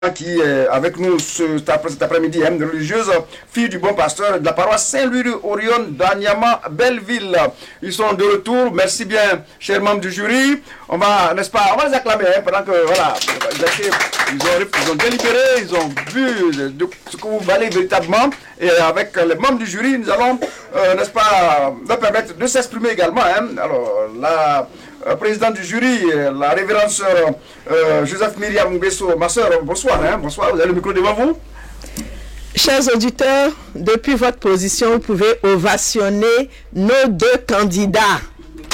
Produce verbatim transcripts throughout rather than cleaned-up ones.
qui est avec nous cet après-midi, hein, religieuse, fille du bon pasteur de la paroisse Saint-Louis de Orion d'Anyama, Belleville. Ils sont de retour. Merci bien, chers membres du jury. On va, n'est-ce pas, on va les acclamer hein, pendant que, voilà, ils ont, ils ont délibéré, ils ont vu de, ce que vous valez véritablement. Et avec les membres du jury, nous allons, euh, n'est-ce pas, leur permettre de s'exprimer également. Hein. Alors, la Euh, président du jury, euh, la révérende sœur euh, Joseph Myriam Nguesso, ma sœur, bonsoir, hein, bonsoir, vous avez le micro devant vous. Chers auditeurs, depuis votre position, vous pouvez ovationner nos deux candidats.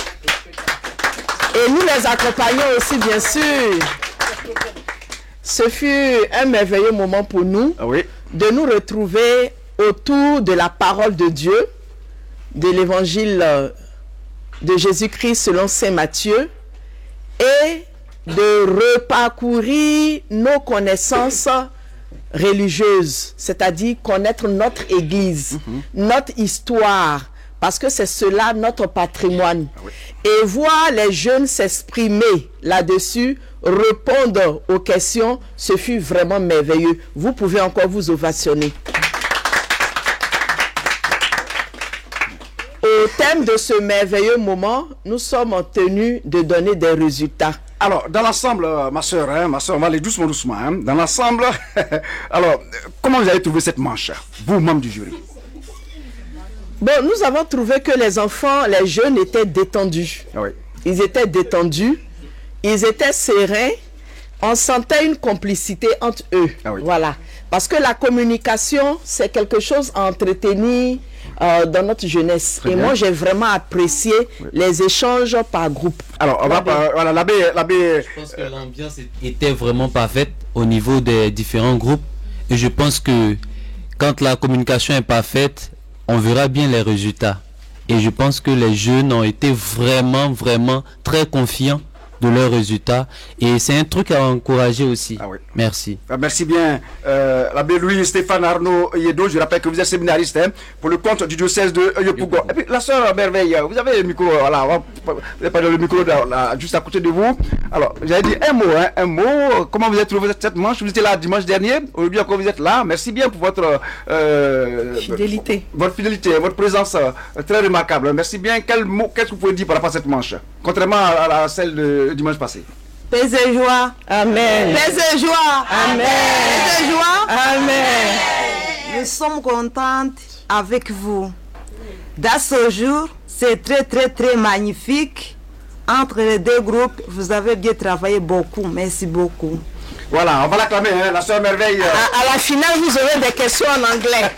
Et nous les accompagnons aussi, bien sûr. Ce fut un merveilleux moment pour nous ah oui. de nous retrouver autour de la parole de Dieu, de l'évangile de Jésus-Christ selon saint Matthieu, et de reparcourir nos connaissances religieuses, c'est-à-dire connaître notre Église, mm-hmm. notre histoire, parce que c'est cela notre patrimoine. Ah oui. Et voir les jeunes s'exprimer là-dessus, répondre aux questions, ce fut vraiment merveilleux. Vous pouvez encore vous ovationner. Au thème de ce merveilleux moment, nous sommes tenus de donner des résultats. Alors, dans l'ensemble, ma soeur, hein, ma soeur, on va aller doucement, doucement. Hein, dans l'ensemble, alors, comment vous avez trouvé cette manche, vous, membres du jury? Bon, nous avons trouvé que les enfants, les jeunes étaient détendus. Ah oui. Ils étaient détendus, ils étaient sereins, on sentait une complicité entre eux. Ah oui. Voilà. Parce que la communication, c'est quelque chose à entretenir euh, dans notre jeunesse. Très Et bien. Moi, j'ai vraiment apprécié oui. les échanges par groupe. Alors, on va pas, voilà, l'abbé, l'abbé. Je pense que l'ambiance était vraiment parfaite au niveau des différents groupes. Et je pense que quand la communication est parfaite, on verra bien les résultats. Et je pense que les jeunes ont été vraiment, vraiment très confiants de leurs résultats, et c'est un truc à encourager aussi. Ah oui. Merci. Ah, merci bien, euh, l'abbé Louis Stéphane Arnaud Yedo. Je rappelle que vous êtes séminariste hein, pour le compte du diocèse de Yopougon. Et puis la sœur Merveille, vous avez le micro, voilà, vous avez pas le micro là, là, juste à côté de vous. Alors, j'avais dit un mot, hein, un mot. Comment vous avez trouvé cette manche? Vous étiez là dimanche dernier. Aujourd'hui encore vous êtes là. Merci bien pour votre euh, fidélité, votre fidélité, votre présence euh, très remarquable. Merci bien. Quel mot, qu'est-ce que vous pouvez dire par rapport à cette manche, contrairement à, à celle de dimanche passé? Paix et joie. Amen. Paix et joie. Amen. Paix et joie. Amen. Nous sommes contentes avec vous. Dans ce jour, c'est très très très magnifique. Entre les deux groupes, vous avez bien travaillé beaucoup. Merci beaucoup. Voilà, on va l'acclamer, hein, la sœur Merveille. À, à la finale, vous aurez des questions en anglais.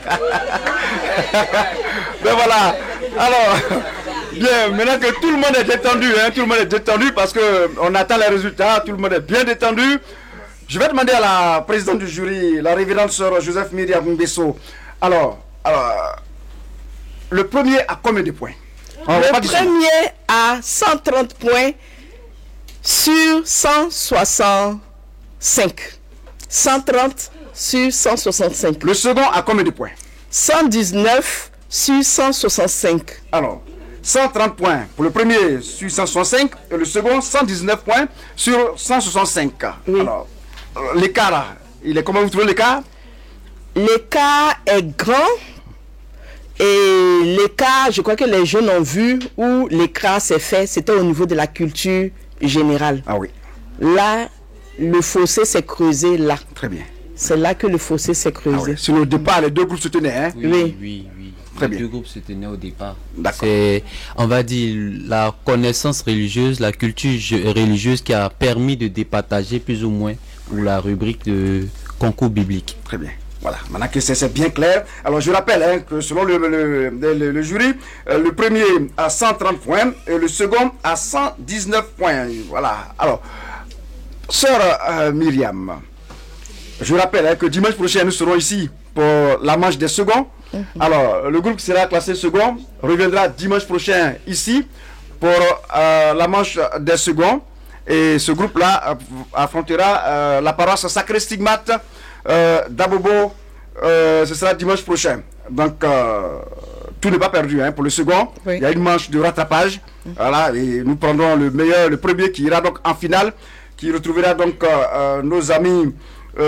Ben voilà. Alors, bien, maintenant que tout le monde est détendu, hein, tout le monde est détendu parce qu'on attend les résultats, tout le monde est bien détendu. Je vais demander à la présidente du jury, la révérende sœur Joseph Myriam Nguesso. Alors, alors, le premier a combien de points? Le premier a cent trente points sur cent soixante-cinq. cent trente sur cent soixante-cinq. Le second a combien de points? cent dix-neuf sur cent soixante-cinq. Alors, cent trente points pour le premier sur cent soixante-cinq et le second cent dix-neuf points sur cent soixante-cinq. Oui. Alors, l'écart, il est comment vous trouvez l'écart? L'écart est grand et l'écart, je crois que les jeunes ont vu où l'écart s'est fait, c'était au niveau de la culture générale. Ah oui. Là, le fossé s'est creusé là. Très bien. C'est là que le fossé s'est creusé. Ah oui. Sur le départ, les deux groupes se tenaient, hein? Oui, oui, oui. oui. Très les bien. deux groupes se tenaient au départ. C'est, on va dire, la connaissance religieuse, la culture religieuse qui a permis de départager plus ou moins pour la rubrique de concours biblique. Très bien. Voilà, maintenant que c'est bien clair. Alors je rappelle hein, que selon le, le, le, le jury, euh, le premier a cent trente points et le second a cent dix-neuf points. Voilà. Alors, sœur euh, Myriam, je rappelle hein, que dimanche prochain nous serons ici pour la manche des seconds. Mm-hmm. Alors, le groupe qui sera classé second reviendra dimanche prochain ici pour euh, la manche des seconds. Et ce groupe-là euh, affrontera euh, la paroisse Sacré Stigmate euh, d'Abobo. Euh, ce sera dimanche prochain. Donc, euh, tout n'est pas perdu hein, pour le second. Oui. Il y a une manche de rattrapage. Mm-hmm. Voilà, et nous prendrons le meilleur, le premier qui ira donc en finale, qui retrouvera donc euh, euh, nos amis